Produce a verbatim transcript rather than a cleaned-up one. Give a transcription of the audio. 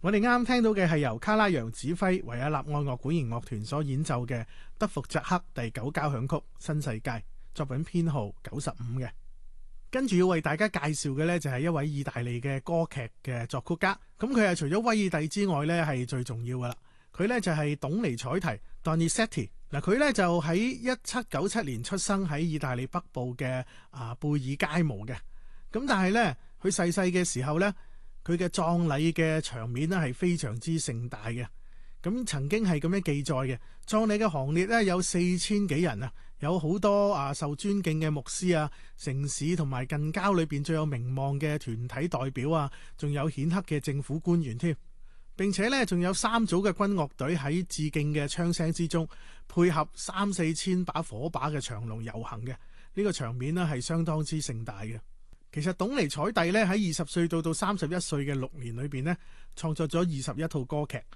我哋啱啱聽到嘅係由卡拉揚指揮維也納愛樂管弦樂團所演奏嘅德弗扎克第九交響曲《新世界》，作品編號九十五嘅。跟住要為大家介紹嘅呢，就係一位意大利嘅歌劇嘅作曲家。咁佢係除咗威爾第之外呢，係最重要噶啦。佢呢就係董尼采提 Donizetti。嗱，佢呢就喺一七九七年出生喺意大利北部嘅啊貝爾街姆嘅。咁但係呢，佢逝世嘅時候呢，佢嘅葬禮嘅場面呢係非常之盛大嘅。咁曾經係咁樣記載嘅，葬禮嘅行列呢有四千幾人啊，有好多啊受尊敬嘅牧師啊，城市同埋近郊裏邊最有名望嘅團體代表啊，仲有顯赫嘅政府官員添。並且呢，仲有三組嘅軍樂隊喺致敬嘅槍聲之中，配合三四千把火把嘅長龍遊行嘅，呢、這個場面呢係相當之盛大嘅。其實董尼采蒂呢喺二十歲到到三十一歲嘅六年裏邊呢，創作咗二十一套歌劇。